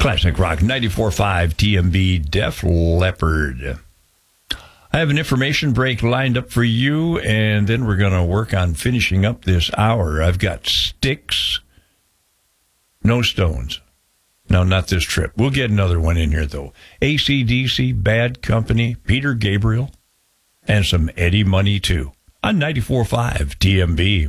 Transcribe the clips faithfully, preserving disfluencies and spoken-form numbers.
Classic Rock ninety-four point five T M B Def Leppard. I have an information break lined up for you, and then we're going to work on finishing up this hour. I've got sticks, no stones. No, not this trip. We'll get another one in here, though. A C D C, Bad Company, Peter Gabriel, and some Eddie Money, too, on ninety-four point five T M B.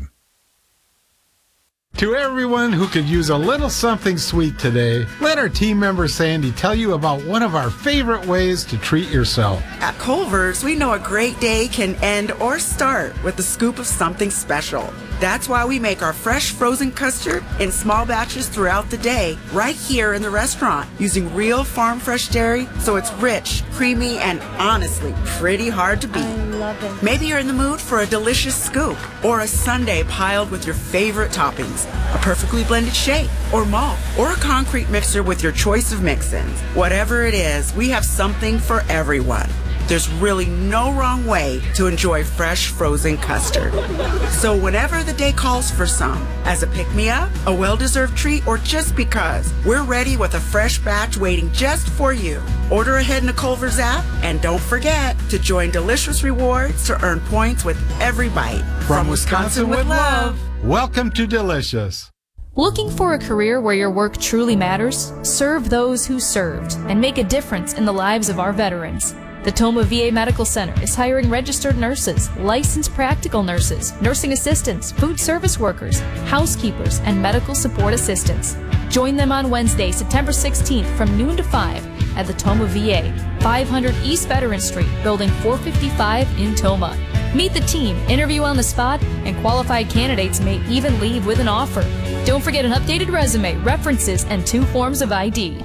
To everyone who could use a little something sweet today, let our team member Sandy tell you about one of our favorite ways to treat yourself. At Culver's, we know a great day can end or start with a scoop of something special. That's why we make our fresh frozen custard in small batches throughout the day, right here in the restaurant, using real farm fresh dairy, so it's rich, creamy, and honestly pretty hard to beat. I love it. Maybe you're in the mood for a delicious scoop or a sundae piled with your favorite toppings, a perfectly blended shake or malt, or a concrete mixer with your choice of mix-ins. Whatever it is, we have something for everyone. There's really no wrong way to enjoy fresh frozen custard. So whenever the day calls for some, as a pick-me-up, a well-deserved treat, or just because, we're ready with a fresh batch waiting just for you. Order ahead in the Culver's app, and don't forget to join Delicious Rewards to earn points with every bite. From Wisconsin with love, welcome to Delicious. Looking for a career where your work truly matters? Serve those who served and make a difference in the lives of our veterans. The Toma V A Medical Center is hiring registered nurses, licensed practical nurses, nursing assistants, food service workers, housekeepers, and medical support assistants. Join them on Wednesday, September sixteenth from noon to five at the Toma V A, five hundred East Veteran Street, Building four fifty-five in Toma. Meet the team, interview on the spot, and qualified candidates may even leave with an offer. Don't forget an updated resume, references, and two forms of I D.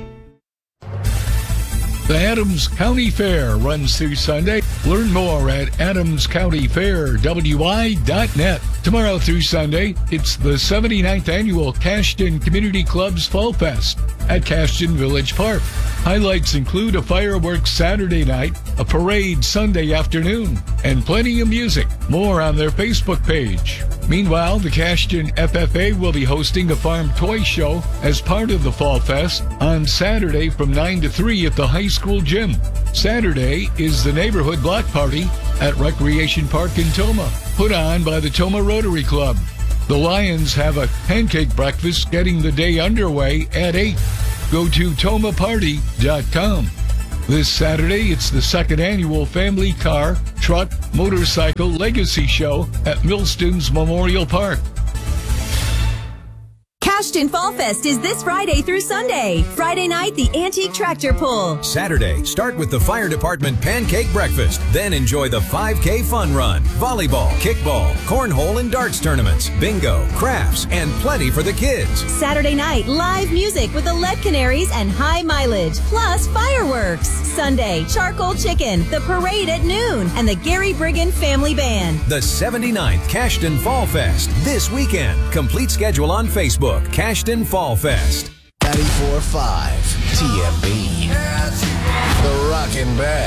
The Adams County Fair runs through Sunday. Learn more at adams county fair w i dot net. Tomorrow through Sunday, it's the seventy-ninth Annual Cashton Community Club's Fall Fest at Cashton Village Park. Highlights include a fireworks Saturday night, a parade Sunday afternoon, and plenty of music. More on their Facebook page. Meanwhile, the Cashton F F A will be hosting a farm toy show as part of the Fall Fest on Saturday from nine to three at the high school gym. Saturday is the neighborhood block party at Recreation Park in Toma, put on by the Toma Rotary Club. The Lions have a pancake breakfast getting the day underway at eight. Go to toma party dot com. This Saturday, it's the second annual Family Car, Truck, Motorcycle Legacy Show at Millston's Memorial Park. Cashton Fall Fest is this Friday through Sunday. Friday night, the Antique Tractor Pull. Saturday, start with the Fire Department Pancake Breakfast. Then enjoy the five K Fun Run, volleyball, kickball, cornhole and darts tournaments, bingo, crafts, and plenty for the kids. Saturday night, live music with the Lead Canaries and High Mileage, plus fireworks. Sunday, charcoal chicken, the parade at noon, and the Gary Brigham Family Band. The seventy-ninth Cashton Fall Fest this weekend. Complete schedule on Facebook. Cashton Fall Fest. ninety-four point five T M B. The Rockin' Band.